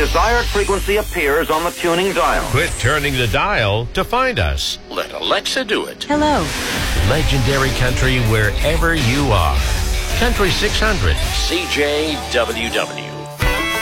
desired frequency appears on the tuning dial. Quit turning the dial to find us. Let Alexa do it. Hello. Legendary country wherever you are. Country 600. CJWW.